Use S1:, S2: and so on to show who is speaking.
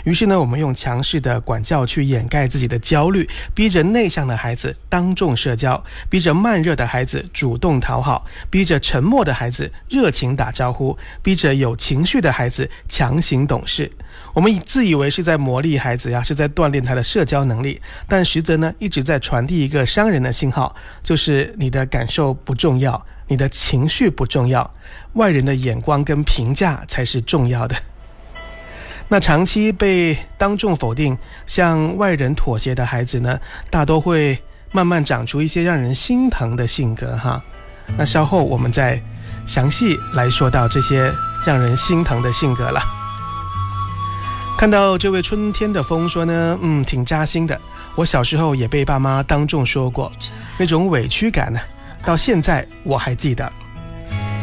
S1: 于是呢，我们用强势的管教去掩盖自己的焦虑，逼着内向的孩子当众社交，逼着慢热的孩子主动讨好，逼着沉默的孩子热情打招呼，逼着有情绪的孩子强行懂事。我们自以为是在磨砺孩子呀，是在锻炼他的社交能力，但实则呢，一直在传递一个伤人的信号，就是你的感受不重要，你的情绪不重要，外人的眼光跟评价才是重要的。那长期被当众否定，向外人妥协的孩子呢，大多会慢慢长出一些让人心疼的性格哈。那稍后我们再详细来说到这些让人心疼的性格了。看到这位春天的风说呢，挺扎心的。我小时候也被爸妈当众说过，那种委屈感呢，到现在我还记得。